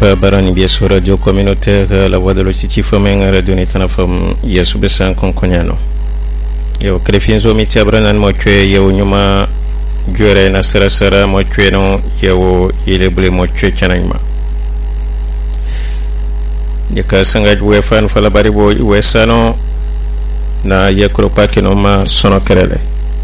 pa barani bien sur radio communautaire la voix de l'Ociti Fomen radio netana fam yesu besan konkonyano yo krefinzo miti abranan mo kwe yo nyuma jore na sara mo kwe no yo ile bule mo kwe chananyma yaka sanga jwe fan fala bari bo wesano na yakro pakino ma sono kerele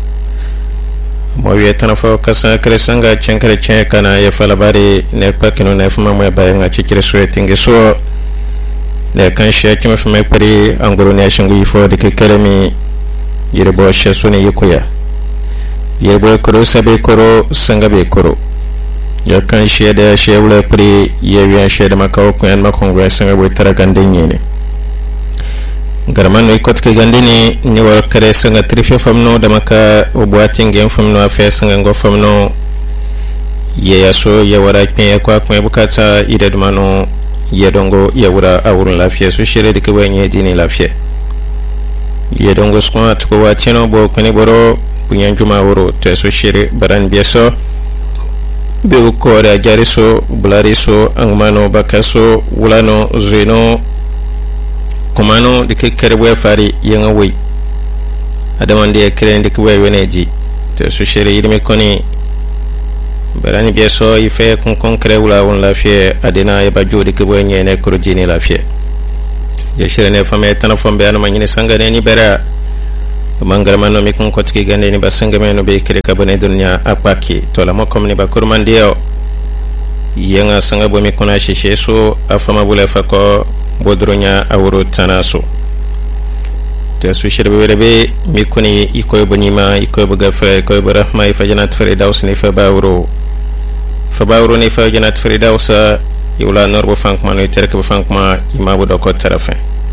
mo yetana fo kasa kresanga chenkare chenkana ya fala bari ne pakino ne fuma mo bayanga chikire sweating so ne kan shi akima fuma pari angoro ne shingu ifo de keremi yire bo shesuni yikuya yebo koro sabe koro sanga be koro ya kan shi da shewle pari yewiya shede makaw ko en makongwe sanga bo taragande nyene garman ikot ke gandini ni war kare sanga trife famno da maka obuatin gen famno afa sanga ngo famno ye yaso ye wara kin kwa kwa bukata ide dumano ye dongo ye wura awurun lafiya su shire de ke wanye dini lafiya ye dongo skwa to wa tino bo kuni boro bunyan juma wuro to su shire baran bieso be ko da jariso bulariso angmano bakaso wulano zuino komano dike kerwe fari yanga wei adamande ya kire dike wei weneji to su shere yirme koni barani bieso ife kon kere wula won lafie adena ya bajo dike wei nyene kurjini lafie ya shere ne fame tan fombe an manyine sangane ni bera mangarama no mi kon kotiki gande ni basanga meno be kire kabane dunya apaki to la mokom ni bakurmandio yanga sanga bo mi kona shishe so afama bule fako bodronya awro tanaso to su shirbe rebe mi koni ikoy bonima ikoy buga fa ikoy barahma ifa janat firdaus ni fa bawro ni fa janat firdaus yula norbo fankma no terke fankma imabu doko tarafa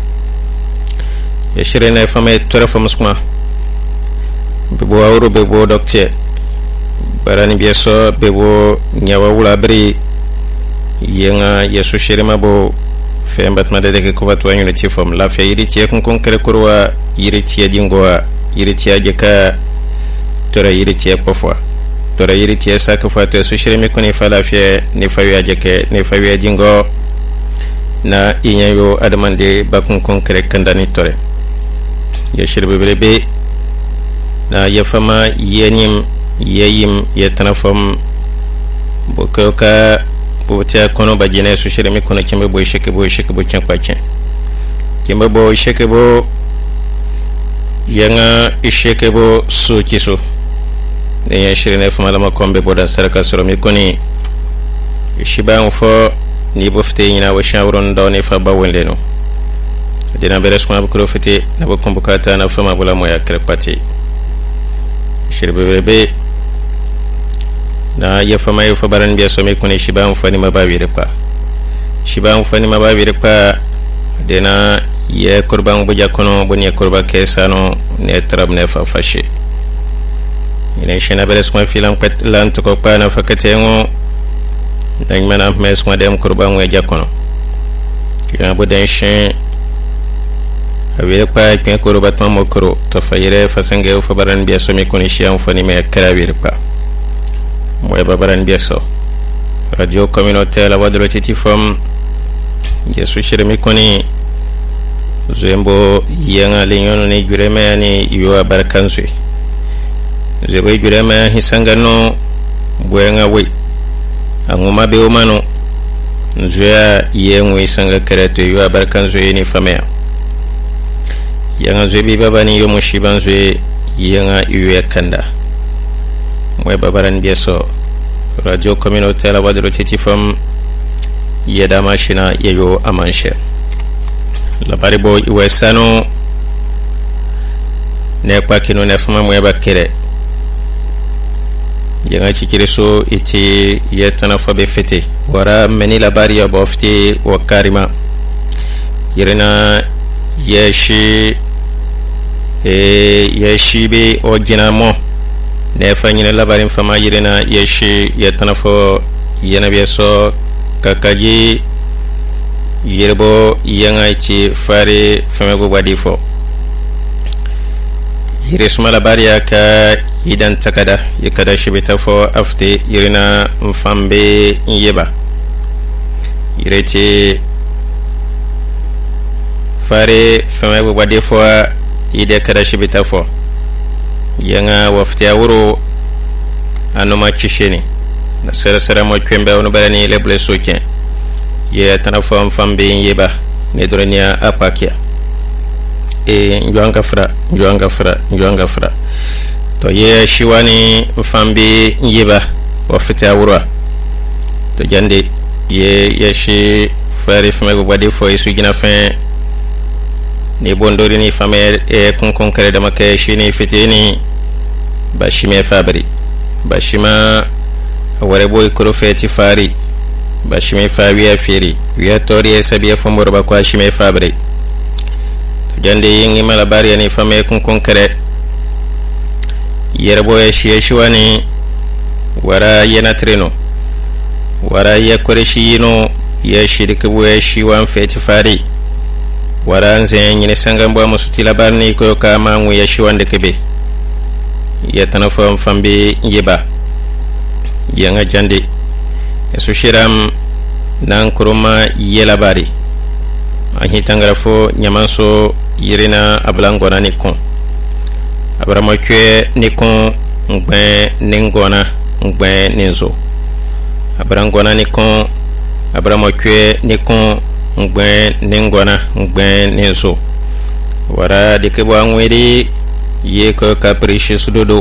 ya shirene fame tarafa muskma bebo awro bebo dokte barani bieso bebo nyawa wula bri yenga yesu shirema bo fembat ma de ko wat wañu ci fam la fe yiri ci kon kere kurwa yiri ci dingoa yiri ci ajeka tora yiri ci pofwa tora yiri ci sak fa to su shiremi koni fa la fe ni fa ajeke ni fa dingo na inyayo adamande bakun kon kere kandani tore ya shirbe bebe na ya fama yenim yeyim yetanafam bokoka botia kono bajine su shiremi kono kimbe boy sheke bo chankwache kimbe bo sheke bo yanga isheke bo su kiso ne ya shirene fama lama kombe boda saraka soromi koni shiba unfo ni bofte nyina wa shawron dawne fa bawendeno dina beres ma bu profite na bu kombukata na fama bula moya krepati shirbe bebe na ya fama ya fa baran biya so me kone shi ba mu fani mabawire pa dena ye kurban buja kono boni kurba kesano ne trab ne fa fashi ine shena beres ma filam pet lan to ko pa na fakatengo dañ mana mes ma dem kurban we jakono ya boden shin awe pa pen kurba to mo kuro to fayire fa sange fa baran biya so me kone shi am fani me krawire pa moy babaran bieso radio communautaire la voix de l'Ociti Fom yesu shiremi koni zembo yanga linyono ni jureme ni yo barkanzwe zebo jureme hisangano bwenga we anguma be umano nzwa yenwe isanga karato yo barkanzwe ni famea yanga zebi babani yo mushibanzwe yanga yo kanda moy babaran bieso radio communautaire la voix de l'Ociti Fom yeda machina yeyo amanshe la baribo iwesano ne kwa kino ne fama moy bakere yanga chikiriso iti yetana fa be fete wara meni la bari ya bofti wa karima yerena yeshi be ojinamo ne fanyine labarin fama yirena yeshi yetanafo yena bieso kakaji yirbo yanga ci fare fama go wadifo yiresuma labari ka idan takada yakada shibita fo afte yirena mfambe yeba ireti fare fama bu wadi fo ide kada shibita fo yanga waftiya wuro anuma chisheni na sera mo kwembe onu barani leble soken ye tanafam fambe yeba ne dorenia apakia njuanga fra to ye shiwani fambe yeba waftiya wuro to jande ye shi fare fama bu wadi fo isu gina fin ni bondori ni fame konkon kare da maka shine fitini bashime fabri bashima ware boy krofeti fari bashime fawiya feri wiya tori sabiya fomor ba kwa shime fabri to jande yingi mala bari ni fame konkon kare yere boy shiwani wara yana treno wara ya koreshi yino ya shirika boy shiwan feti fari wara nze nyine sangamba musuti labarni ko kama ngu ya shiwande kebe ya tanafam fambe yeba yanga jande esu shiram nan kuruma yelabari ahi tangrafo nyamanso yirina ablangona nikon abramakwe nikon ngbe ningona ngbe ninzo abrangona nikon abramakwe nikon ngben ningona ngben nezo wara de ke bwa ngwedi ye ko ka precious dodo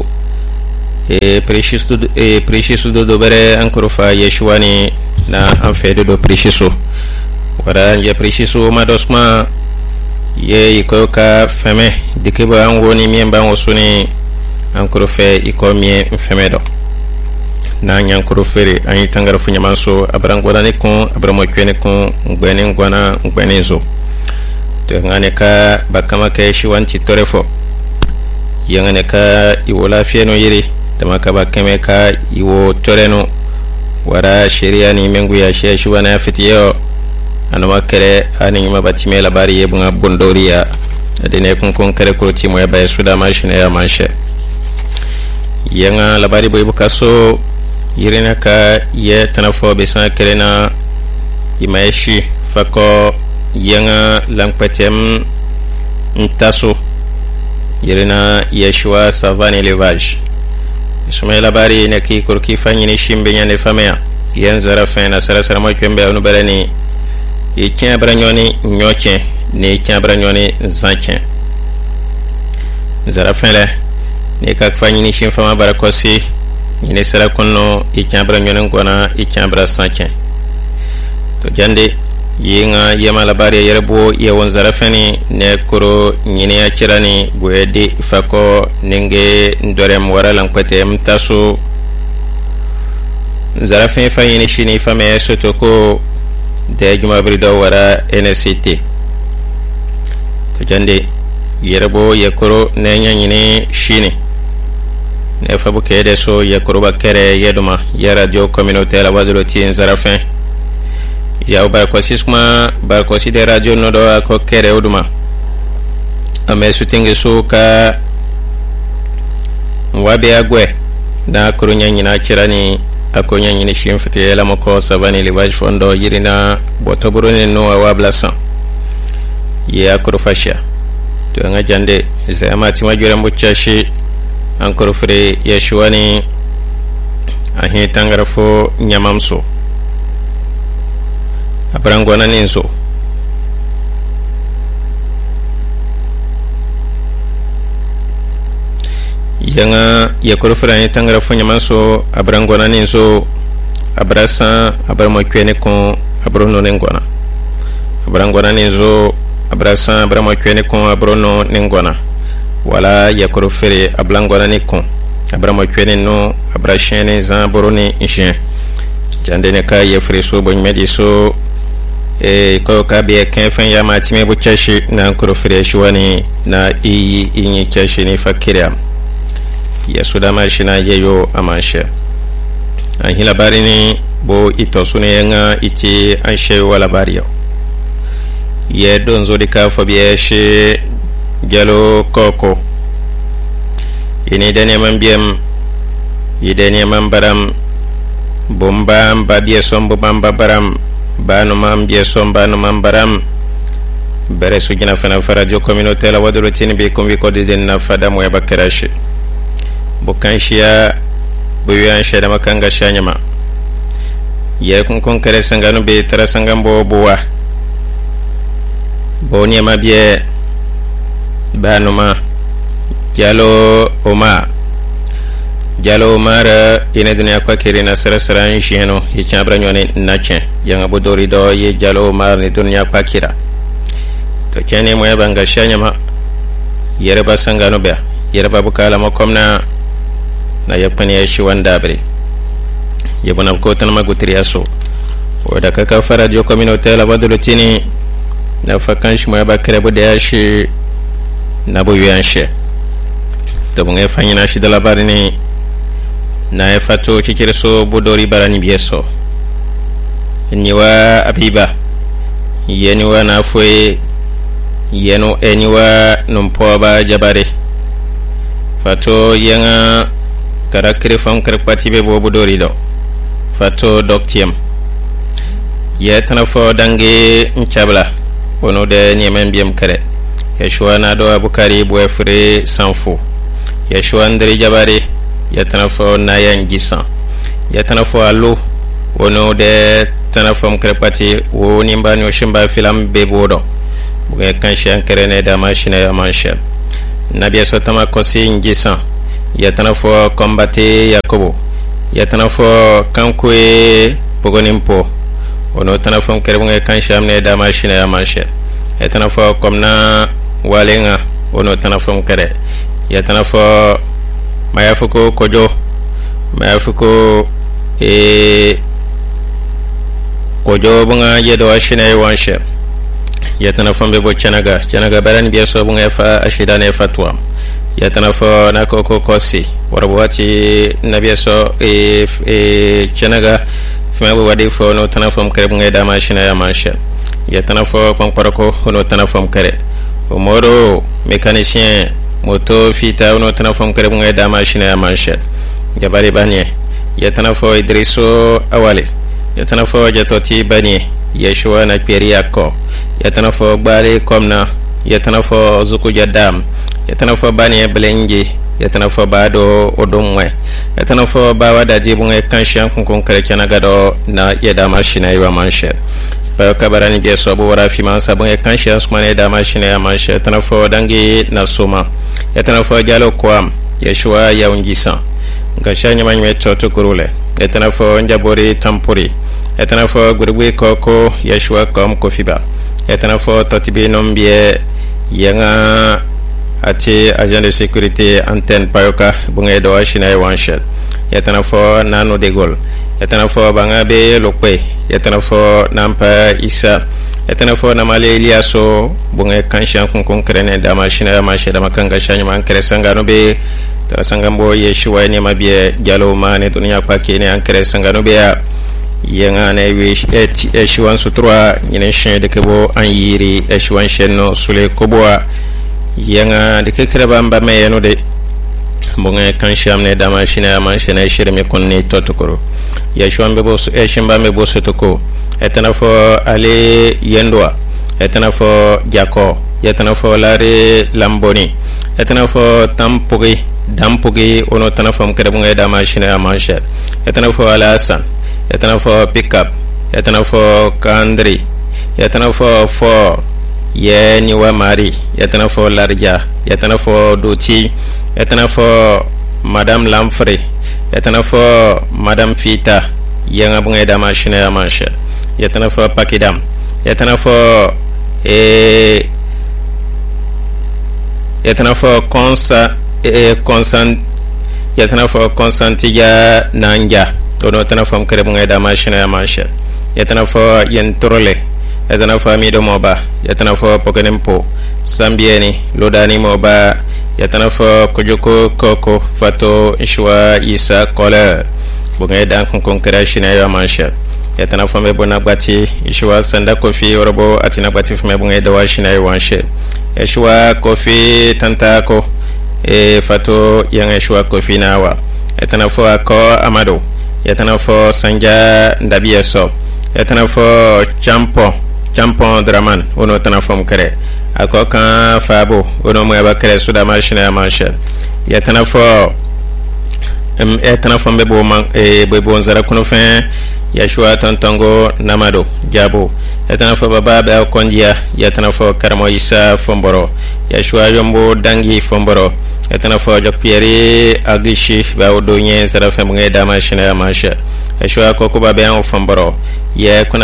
precious dodo bere ankoro fa yeshwani na anfede do precious wara nje precious ma dosma ye ko ka feme de ke bwa ngoni miemba ngosuni ankoro fe ikomie mfeme do na nyankoro fere anyi tangara fu nyamanso abrangona ne kon abramo kwene kon ngbene ngwana ngbene zo to ngane ka bakama ka shiwanti torefo yangane ka iwola fieno yiri dama ka bakame ka iwo toreno wara sheria ni mengu ya shiwana ya fitiyo anoma kere ani mabatime labari yebunga bondoria adene kon kare ko timo ya baye suda mashine ya manshe yanga labari boy bukaso yirina ka ye tanafo besan kelena imaeshi fako yanga lankpatem ntaso yirina yeshua savane élevage isuma labari ne ki kurki fanyini shimbe nyane famea yen zara fena sara mo kwembe anu balani e kien branyoni nyoche ne kien branyoni zanchen zara fele ne ka fanyini shim fama barakosi ni sera kono ikambra nyonen gona ikambra sanken to jande yinga yema labari yerbo ye won zarafani ne koro nyine ya kirani goyede fako ninge ndorem wara lankpete mtaso zarafani fayini shini fame sotoko de juma brido wara NCT to jande yerbo ye koro ne nyine shini ne fabu kede so ya kuruba kere yeduma ya radio communautaire la wadro tien zarafin ya barkosi de radio nodo ko kere oduma ame sutinge so ka wabe agwe na kurunya nyina kirani akonya nyini shimfite la moko savani livage fondo yirina botoburone no awablasan ya kurufasha to nga jande zama timajura mbuchashi ankoro fere yeshwani ahi tangrafo nyamamso abrangona ninso yanga yakoro fere ahi tangrafo nyamamso abrangona ninso abrasa abramo kwene kon abrono nengona abrangona ninso abrasa abramo kwene kon abrono nengona wala yakoro fere ablangona ni kon abramo kwene no abrashene zan boroni jen jande ne ka ye fere so bon medi so ko ka be ken fen ya matime bu chashi na koro fere shwani na inyi chashi ni fakira ya suda mashina yeyo amanshe an hila bari ni bo ito sune yanga iti anshe wala bari ye donzo di ka fobie she jalo koko ini dene mambiem idene mambaram bomba mbabie sombo bamba baram banu mam biesom banu mam baram bere sujina fana radio communautaire la wadolo tini be kombi ko de na fada mo yabakarashi bukanshia buyan sheda makanga shanyama ye kun kare sangano be tara sangambo buwa boni ma bie banu ma jalo mara ina dunya kwa kirina sarasara shino ye chambra nyone nache yanga bodori do ye jalo mara ni dunya kwa kira to kene mo yabanga shanyama yere basangano be yere babukala makomna na yapani ya shi wanda bre yabona ko tan magutri aso o da kaka faradio communautaire la badolo tini na fakanshi mo yabakare bo da shi na bo yanshe to bunga fanyina shi da labari ni na ya fato cikire so bodori barani bieso niwa abiba yeniwa na foye yeno eniwa numpo ba jabare fato yenga karakre fam karpati be bo bodori do fato doktiem yetana fo dange nchabla wono de nyemen biem kare yeshua na do abukari bo efre sanfo yeshua ndri jabare yatana fo na yangisan yatana fo allo wono de tanafom krepati wo nimba no shimba filam be bodo buge kanshan kerene da machine ya manche nabiya so tama kosi ngisan yatana fo kombate yakobo yatana fo kankwe pogonimpo wono tanafom kerebunge kansham ne da machine ya manche yatana fo komna walenga wono tanafom kere yatana fo mayafuko kojo mayafuko kojo bunga yedo ashina yawanshe yatana fambe bo chanaga barani biaso bunga fa ashida ne fatwa yatana fo nakoko kosi warabwati nabiaso chanaga fama wadi fo no tanafom kare bunga da mashina ya manshe yatana fo konkoroko no tanafom kare omoro mécanicien moto fita uno tanafom kare bunga da machine ya manche jabari banye yatanafo idriso awale yatanafo jatoti banye yeshua na peri yako yatanafo gbare komna yatanafo zuku jadam yatanafo banye blenji yatanafo bado odomwe yatanafo bawa daji bunga kanshan kun kare kana gado na yeda machine ya manche pa kabarani je so bo wara fi man sabon e kanshan smane da machine ya manche yatanafo dangi na soma yatanafo jalo kwam yeshua ya ungisan ngashanya manywe toto kurule yatanafo njabori tampuri yatanafo gurugwe koko yeshua kom kofiba yatanafo totibi nombie yanga ati agent de sécurité antenne payoka bunga do ashina yawanshet yatanafo nano de gol yatanafo bangabe lokwe yatanafo nampa isa yatanafo na male iliaso bunga kanshan kun krene da machine ya mashe da makanga shanya man kare sangano be ta sangambo yeshua ne mabiye jalo mane dunya pake ne an kare sangano be ya yenga ne we yeshua sutra nyine shen de kebo an yiri yeshua shenno sule koboa yenga de kekere bamba me yeno de bunga kansham ne da machine ya mashe na shirme kunni totokoro yeshua be bo yeshimba me bo sotoko yatanafo ale yendwa yatanafo jako yatanafo lare lamboni yatanafo tampugi dampugi ono tanafo mkerebunga da machine ya manche yatanafo alasan yatanafo pickup yatanafo kandri yatanafo fo yeni wa mari yatanafo larja yatanafo doti yatanafo madame lamfre yatanafo madame fita yenga bunga da machine ya manche yatanafo pakidam yatanafo yatanafo yatanafo konsantiga nanja ono tanafo mkere bunga da machine ya manche yatanafo yentorole yatanafo mido moba yatanafo pokenempo sambieni lodani moba yatanafo kojoko koko fato ishwa isa kola bunga da kun krashina ya manche yatanafo me bona gbati ishwa sanda kofi orobo atina gbati fme bunga da washina ya wanshe ishwa kofi tantako fato yang ishwa kofi nawa yatanafo ko amado yatanafo sanja ndabiya so ya tana fo champo draman ono tana fo mkare akokan fabo ono mo ba kare suda machine ya manche ya tana fo mbebo man bebo nzara kuno fin ya shwa tontongo namado jabo ya tana fo baba ba kondia ya tana fo karamo isa fomboro ya shwa yombo dangi fomboro ya tana fo jok pieri agishi ba odo nye zara fe mnge da machine ya manche ya shwa koko ba be an fomboro ya kuna